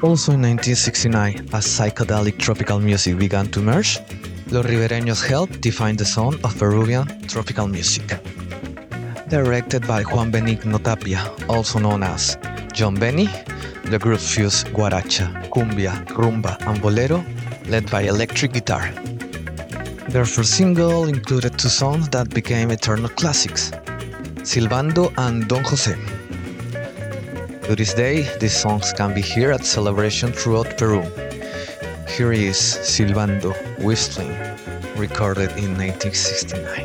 Also in 1969, as psychedelic tropical music began to emerge, Los Ribereños helped define the sound of Peruvian tropical music. Directed by Juan Benigno Tapia, also known as John Benny, the group fused guaracha, cumbia, rumba, and bolero, led by electric guitar. Their first single included two songs that became eternal classics, Silbando and Don Jose. To this day, these songs can be heard at celebrations throughout Peru. Here is Silbando, Whistling, recorded in 1969.